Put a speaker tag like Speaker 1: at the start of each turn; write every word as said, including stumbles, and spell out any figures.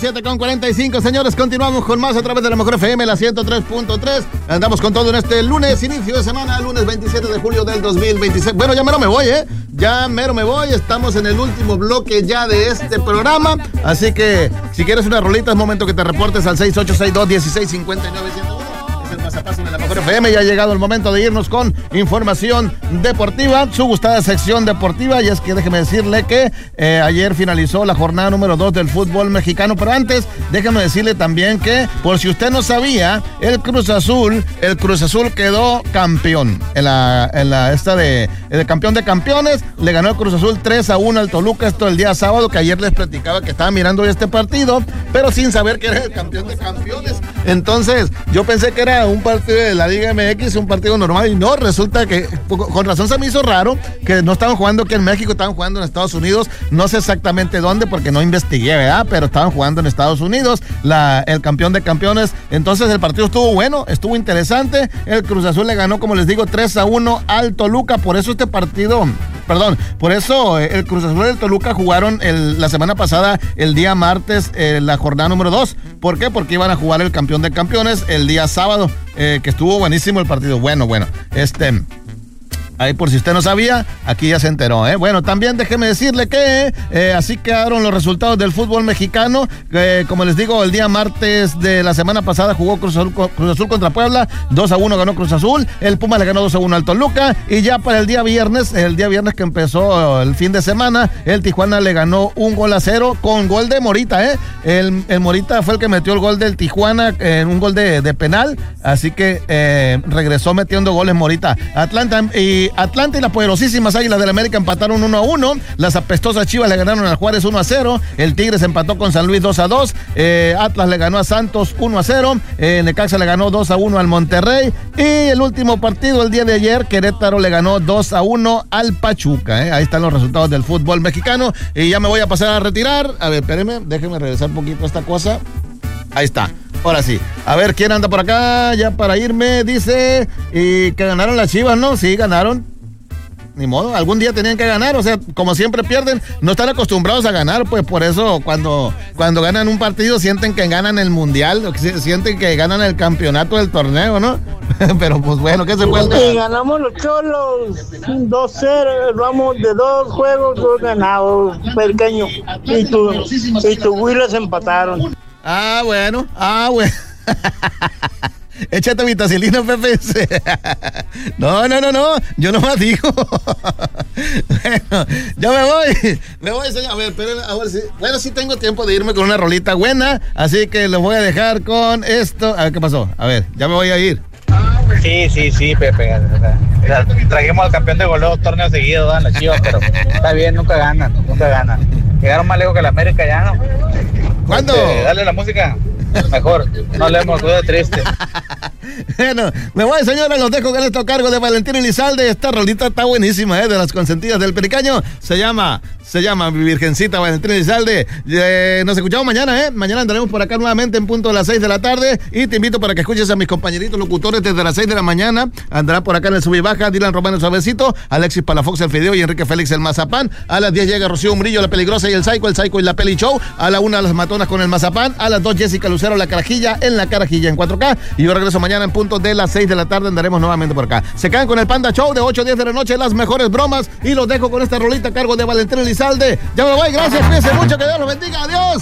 Speaker 1: siete con cuarenta y cinco, señores, continuamos con más a través de la Mejor F M, la ciento tres punto tres. Andamos con todo en este lunes, inicio de semana, lunes veintisiete de julio del dos mil veintiséis. Bueno, ya mero me voy, ¿eh? Ya mero me voy, estamos en el último bloque ya de este programa, así que si quieres una rolita es momento que te reportes al seis ocho seis dos, uno seis cinco nueve cero uno. El Mazapán de la Mejor F M. Ya ha llegado el momento de irnos con información deportiva, su gustada sección deportiva, y es que déjeme decirle que eh, ayer finalizó la jornada número dos del fútbol mexicano, pero antes déjeme decirle también que, por si usted no sabía, el Cruz Azul, el Cruz Azul quedó campeón en la, en la esta de, el campeón de campeones, le ganó el Cruz Azul tres a uno al Toluca, esto el día sábado, que ayer les platicaba que estaba mirando hoy este partido, pero sin saber que era el campeón de campeones. Entonces, yo pensé que era un partido de la Liga M X, un partido normal, y no, resulta que con razón se me hizo raro que no estaban jugando aquí en México, estaban jugando en Estados Unidos, no sé exactamente dónde porque no investigué, ¿verdad? Pero estaban jugando en Estados Unidos, la, el campeón de campeones. Entonces el partido estuvo bueno, estuvo interesante, el Cruz Azul le ganó, como les digo, tres a uno al Toluca, por eso este partido... Perdón, por eso eh, el Cruz Azul y el Toluca jugaron el, la semana pasada, el día martes, eh, la jornada número dos. ¿Por qué? Porque iban a jugar el campeón de campeones el día sábado, eh, que estuvo buenísimo el partido. Bueno, bueno, este... Ahí por si usted no sabía, aquí ya se enteró, ¿eh? Bueno, también déjeme decirle que eh, así quedaron los resultados del fútbol mexicano. Eh, como les digo, el día martes de la semana pasada jugó Cruz Azul, Cruz Azul contra Puebla, dos a uno ganó Cruz Azul, el Puma le ganó dos a uno al Toluca, y ya para el día viernes, el día viernes que empezó el fin de semana, el Tijuana le ganó un gol a cero con gol de Morita, ¿eh? El, el Morita fue el que metió el gol del Tijuana, en eh, un gol de, de penal, así que eh, regresó metiendo goles Morita. Atlanta y Atlanta y las poderosísimas Águilas del América empataron uno a uno. Las apestosas Chivas le ganaron al Juárez uno a cero. El Tigres empató con San Luis dos a dos. Eh, Atlas le ganó a Santos uno a cero. Eh, Necaxa le ganó dos a uno al Monterrey. Y el último partido el día de ayer, Querétaro le ganó dos a uno al Pachuca. Eh. Ahí están los resultados del fútbol mexicano. Y ya me voy a pasar a retirar. A ver, espérenme, déjenme regresar un poquito a esta cosa. Ahí está. Ahora sí. A ver, ¿quién anda por acá? Ya para irme, dice y que ganaron las Chivas, ¿no? Sí, ganaron. Ni modo, algún día tenían que ganar, o sea, como siempre pierden, no están acostumbrados a ganar, pues por eso cuando, cuando ganan un partido sienten que ganan el mundial, sienten que ganan el campeonato del torneo, ¿no? Pero pues bueno, ¿qué se puede hacer?
Speaker 2: Y ganamos los Cholos dos cero, vamos de dos juegos, dos ganados, pequeño, y tu, y tu Huilas empataron.
Speaker 1: Ah, bueno, ah, bueno. Échate vitacilina, Pepe. No, no, no, no. Yo nomás digo. Bueno, ya me voy. Me voy, señor. A ver, esperen, a ver si. Bueno, sí tengo tiempo de irme con una rolita buena. Así que los voy a dejar con esto. A ver qué pasó. A ver, ya me voy a ir.
Speaker 3: Sí, sí, sí, Pepe. O sea, trajimos al campeón de goleo dos torneos seguidos, ¿no? En la Chivas, pero está bien, nunca ganan, nunca ganan. Llegaron más lejos que la América ya, ¿no?
Speaker 1: ¿Cuándo?
Speaker 3: Este, dale la música. Mejor, no leemos, cuida triste.
Speaker 1: Bueno, me voy, señores, los dejo con esto a cargo de Valentín Elizalde. Esta rolita está buenísima, ¿eh? De las consentidas del Pericaño. Se llama, se llama Mi Virgencita, Valentín Elizalde. Eh, nos escuchamos mañana, ¿eh? Mañana andaremos por acá nuevamente en punto de las seis de la tarde. Y te invito para que escuches a mis compañeritos locutores desde las seis de la mañana. Andará por acá en el sub y baja Dylan Román el Suavecito, Alexis Palafox el Fideo y Enrique Félix el Mazapán. A las diez llega Rocío Murillo, la Peligrosa y el Psycho, el Psycho y la Peli Show. A la una las Matonas con el Mazapán. A las dos Jessica Lucero, la Carajilla en la Carajilla en cuatro K. Y yo regreso mañana en punto de las seis de la tarde. Andaremos nuevamente por acá. Se quedan con el Panda Show de ocho a diez de la noche, las mejores bromas. Y los dejo con esta rolita a cargo de Valentín Elizalde. Ya me voy, gracias, cuídense mucho, que Dios los bendiga. Adiós.